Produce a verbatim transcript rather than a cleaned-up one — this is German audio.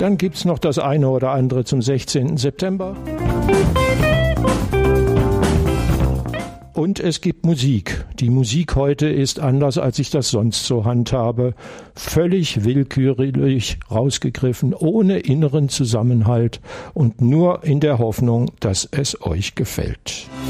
Dann gibt's noch das eine oder andere zum sechzehnten September. Und es gibt Musik. Die Musik heute ist anders, als ich das sonst so handhabe. Völlig willkürlich rausgegriffen, ohne inneren Zusammenhalt und nur in der Hoffnung, dass es euch gefällt.